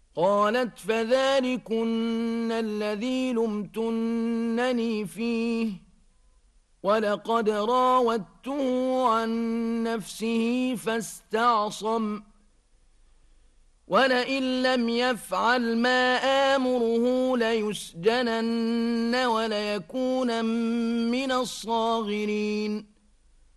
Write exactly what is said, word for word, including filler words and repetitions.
قالت فذلكن الذي لمتنني فيه ولقد راودته عن نفسه فاستعصم ولئن لم يفعل ما آمره ليسجنن وليكونن من الصاغرين